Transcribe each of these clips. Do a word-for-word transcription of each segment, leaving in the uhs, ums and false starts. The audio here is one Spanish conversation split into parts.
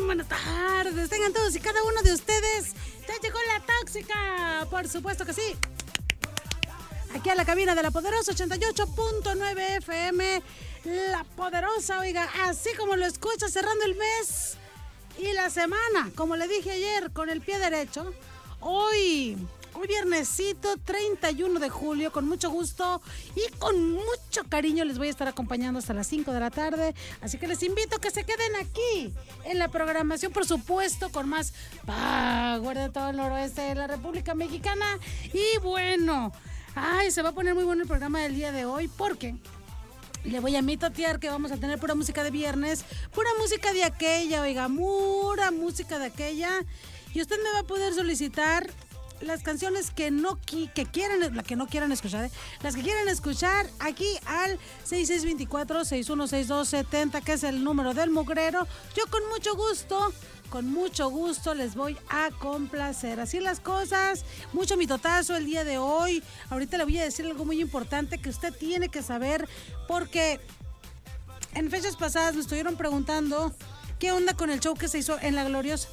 buenas tardes. Tengan todos y cada uno de ustedes. Ya llegó la tóxica, por supuesto que sí. Aquí a la cabina de La Poderosa ochenta y ocho punto nueve F M. La Poderosa, oiga, así como lo escucha, cerrando el mes y la semana, como le dije ayer, con el pie derecho. Hoy, hoy viernesito treinta y uno de julio, con mucho gusto y con mucho cariño les voy a estar acompañando hasta las cinco de la tarde. Así que les invito a que se queden aquí en la programación, por supuesto, con más power de todo el noroeste de la República Mexicana. Y bueno, ay, se va a poner muy bueno el programa del día de hoy porque le voy a mitotear que vamos a tener pura música de viernes, pura música de aquella, oiga, pura música de aquella. Y usted me va a poder solicitar las canciones que no que quieran, la que no quieran escuchar, ¿eh? Las que quieran escuchar aquí al seis seis dos cuatro, seis uno seis dos, siete cero, que es el número del mugrero. Yo con mucho gusto, con mucho gusto les voy a complacer. Así las cosas, mucho mitotazo el día de hoy. Ahorita le voy a decir algo muy importante que usted tiene que saber, porque en fechas pasadas me estuvieron preguntando qué onda con el show que se hizo en La Gloriosa.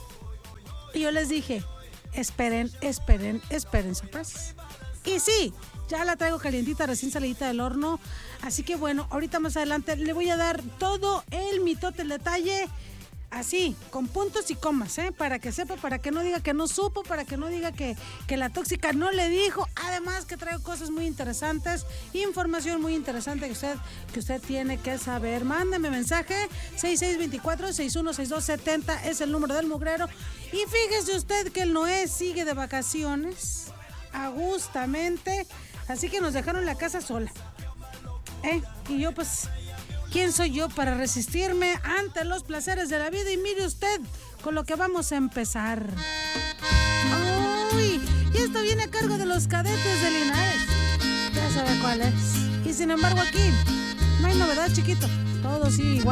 Y yo les dije, esperen, esperen, esperen sorpresas. Y sí, ya la traigo calientita, recién salidita del horno. Así que bueno, ahorita más adelante le voy a dar todo el mitote, el detalle, así, con puntos y comas, ¿eh? Para que sepa, para que no diga que no supo, para que no diga que, que la tóxica no le dijo. Además que traigo cosas muy interesantes, información muy interesante que usted, que usted tiene que saber. Mándeme mensaje, seis seis dos cuatro, seis uno seis dos, siete cero es el número del mugrero. Y fíjese usted que el Noé sigue de vacaciones, agustamente, así que nos dejaron la casa sola, ¿eh? Y yo pues, ¿quién soy yo para resistirme ante los placeres de la vida? Y mire usted con lo que vamos a empezar. ¡Uy! Y esto viene a cargo de los Cadetes de Linares. Ya sabe cuál es. Y sin embargo aquí no hay novedad, chiquito. Todo sigue igual.